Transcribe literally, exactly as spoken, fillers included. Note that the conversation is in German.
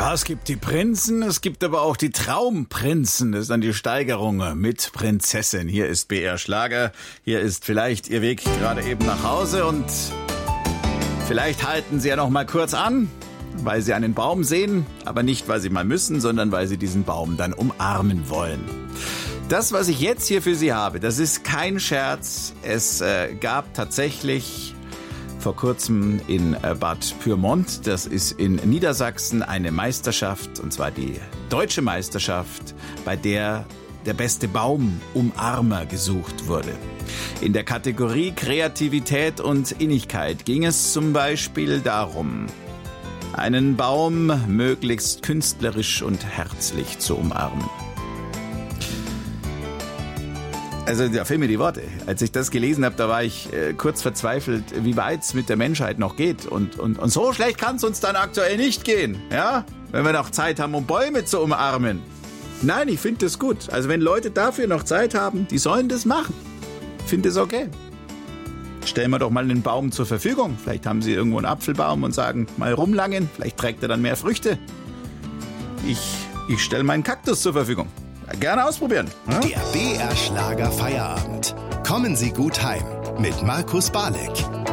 Ja, es gibt die Prinzen, es gibt aber auch die Traumprinzen. Das ist dann die Steigerung mit Prinzessin. Hier ist B R Schlager. Hier ist vielleicht Ihr Weg gerade eben nach Hause und vielleicht halten Sie ja noch mal kurz an, weil Sie einen Baum sehen, aber nicht, weil Sie mal müssen, sondern weil Sie diesen Baum dann umarmen wollen. Das, was ich jetzt hier für Sie habe, das ist kein Scherz. Es äh, gab tatsächlich vor kurzem in äh, Bad Pyrmont, das ist in Niedersachsen, eine Meisterschaft, und zwar die deutsche Meisterschaft, bei der der beste Baumumarmer gesucht wurde. In der Kategorie Kreativität und Innigkeit ging es zum Beispiel darum, einen Baum möglichst künstlerisch und herzlich zu umarmen. Also da fehlen mir die Worte. Als ich das gelesen habe, da war ich äh, kurz verzweifelt, wie weit es mit der Menschheit noch geht. Und, und, und so schlecht kann es uns dann aktuell nicht gehen, ja? Wenn wir noch Zeit haben, um Bäume zu umarmen. Nein, ich finde das gut. Also wenn Leute dafür noch Zeit haben, die sollen das machen. Ich finde das okay. Stellen wir doch mal einen Baum zur Verfügung. Vielleicht haben Sie irgendwo einen Apfelbaum und sagen, mal rumlangen. Vielleicht trägt er dann mehr Früchte. Ich, ich stelle meinen Kaktus zur Verfügung. Gerne ausprobieren. Ja? Der B R Schlager Feierabend. Kommen Sie gut heim mit Markus Barleck.